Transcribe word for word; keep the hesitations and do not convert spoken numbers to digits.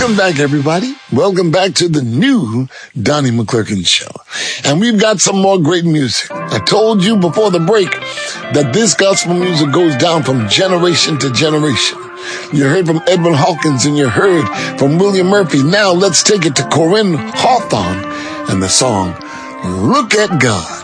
Welcome back, everybody. Welcome back to the new Donnie McClurkin Show. And we've got some more great music. I told you before the break that this gospel music goes down from generation to generation. You heard from Edwin Hawkins and you heard from William Murphy. Now let's take it to Corinne Hawthorne and the song, Look at God.